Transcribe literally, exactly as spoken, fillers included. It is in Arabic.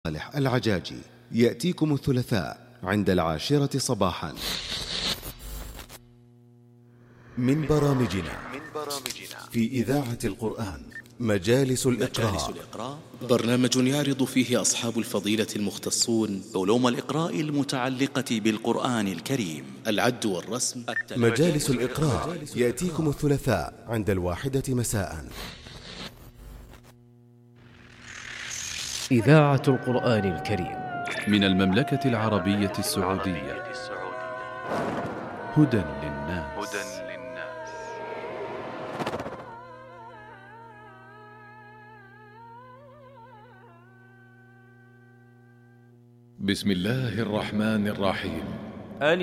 صالح العجاجي يأتيكم الثلاثاء عند العاشرة صباحا من برامجنا في إذاعة القرآن مجالس الإقراء، برنامج يعرض فيه أصحاب الفضيلة المختصون علوم الإقراء المتعلقة بالقرآن الكريم، العد والرسم. مجالس الإقراء يأتيكم الثلاثاء عند الواحدة مساء. إذاعة القرآن الكريم من المملكة العربية السعودية. هدى للناس. بسم الله الرحمن الرحيم.